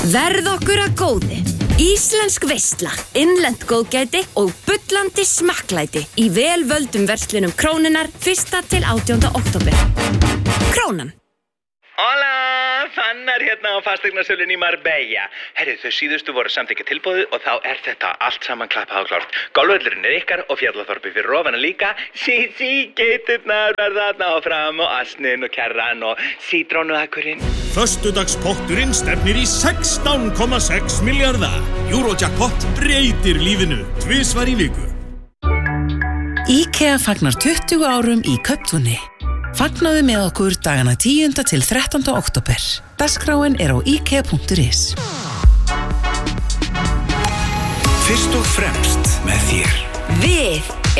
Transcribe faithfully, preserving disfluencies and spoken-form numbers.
Verð okkur að góði. Íslensk veisla, innlent góðgæti og bullandi smakklæti í vel völdum verslunum Krónunnar fyrsta til átjánda október. Krónan. Hola, Fannar hérna á fasteignasölunni í Marbella. Herri, þau síðustu voru samþykkja tilboðið og þá er þetta allt saman klappað og klárt. Golfvöllurinn er ykkar og Fjallaþorpið fyrir ofan líka. Sí, sí, geiturnar verða þarna áfram og asnin og kjarran og sítrónuakurinn. Föstudagspotturinn stefnir í sextán komma sex milljarða. Eurojackpot breytir lífinu tvisvar í viku. IKEA fagnar tuttugu árum í Kauptúni. Fagnaðu með okkur dagana tíunda til þrettánda október. Dagskráin er á ikea punktur is. Fyrst og fremst með þér. Við